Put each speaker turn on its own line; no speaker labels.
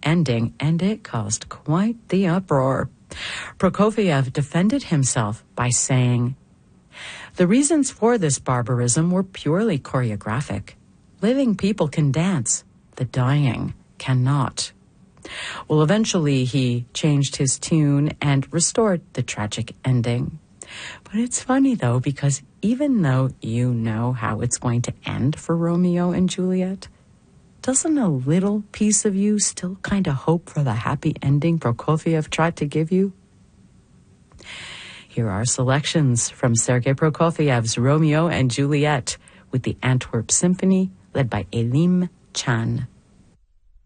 ending, and it caused quite the uproar. Prokofiev defended himself by saying, "The reasons for this barbarism were purely choreographic. Living people can dance. The dying cannot." Well, eventually he changed his tune and restored the tragic ending. But it's funny, though, because even though you know how it's going to end for Romeo and Juliet, doesn't a little piece of you still kind of hope for the happy ending Prokofiev tried to give you? Here are selections from Sergei Prokofiev's Romeo and Juliet with the Antwerp Symphony, led by Elim Chan.